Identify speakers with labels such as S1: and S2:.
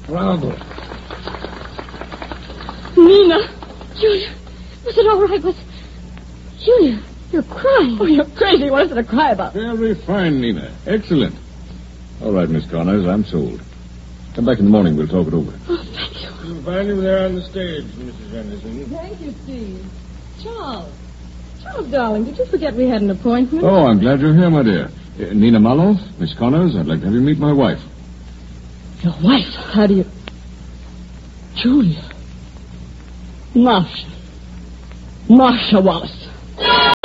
S1: Bravo.
S2: Nina! Julia! Was it all right? Julia, you're crying.
S3: Oh, you're crazy. What is there to cry about?
S1: Very fine, Nina. Excellent. All right, Miss Connors, I'm sold. Come back in the morning. We'll talk it over.
S2: Oh, thank you.
S4: You'll find him there on the stage, Mrs. Anderson.
S3: Thank you, Steve. Charles, darling, did you forget we had an appointment?
S1: Oh, I'm glad you're here, my dear. Nina Mallow, Miss Connors, I'd like to have you meet my wife.
S3: Your wife? How do you... Julia. Marcia Wallace.